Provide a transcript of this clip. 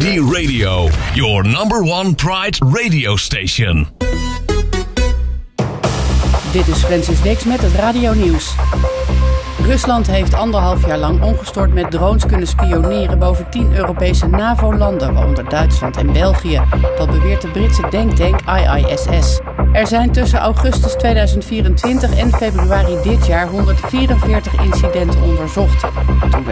ID Radio, your number one Pride radio station. Dit is Francis Dix met het Radio Nieuws. Rusland heeft 1,5 jaar lang ongestoord met drones kunnen spioneren boven 10 Europese NAVO-landen, waaronder Duitsland en België. Dat beweert de Britse denktank IISS. Er zijn tussen augustus 2024 en februari dit jaar 144 incidenten onderzocht. Toen werd